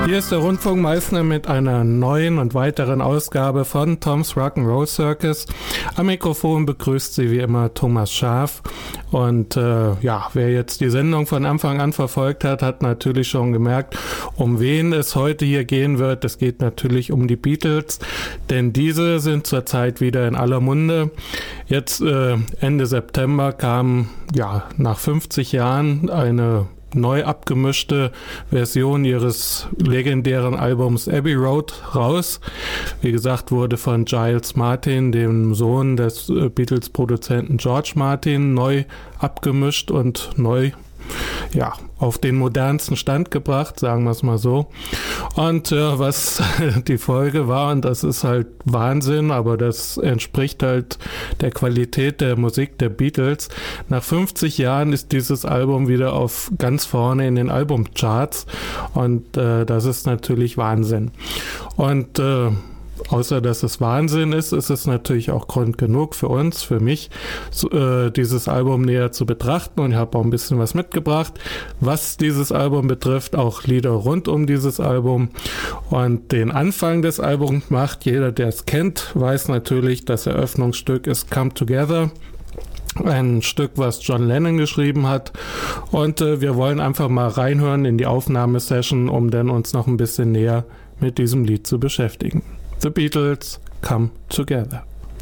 Hier ist der Rundfunkmeister mit einer neuen und weiteren Ausgabe von Tom's Rock'n'Roll Circus. Am Mikrofon begrüßt Sie wie immer Thomas Scharf. Und wer jetzt die Sendung von Anfang an verfolgt hat, hat natürlich schon gemerkt, um wen es heute hier gehen wird. Es geht natürlich um die Beatles, denn diese sind zurzeit wieder in aller Munde. Jetzt Ende September kam nach 50 Jahren eine neu abgemischte Version ihres legendären Albums Abbey Road raus. Wie gesagt, wurde von Giles Martin, dem Sohn des Beatles-Produzenten George Martin, neu abgemischt und neu auf den modernsten Stand gebracht, sagen wir es mal so. Und was die Folge war, und das ist halt Wahnsinn, aber das entspricht halt der Qualität der Musik der Beatles. Nach 50 Jahren ist dieses Album wieder auf ganz vorne in den Albumcharts und das ist natürlich Wahnsinn. Und außer dass es Wahnsinn ist, ist es natürlich auch Grund genug für uns, für mich, dieses Album näher zu betrachten, und ich habe auch ein bisschen was mitgebracht, was dieses Album betrifft, auch Lieder rund um dieses Album. Und den Anfang des Albums macht jeder, der es kennt, weiß natürlich, das Eröffnungsstück ist Come Together. Ein Stück, was John Lennon geschrieben hat, und wir wollen einfach mal reinhören in die Aufnahmesession, um dann uns noch ein bisschen näher mit diesem Lied zu beschäftigen. The Beatles, Come Together.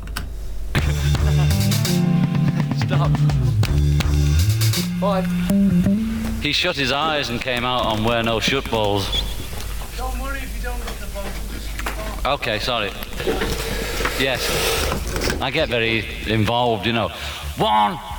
Stop. What? He shut his eyes and came out on Wear No Shut Balls. Don't worry if you don't get the vocals. Okay, sorry. Yes, I get very involved, you know. 1,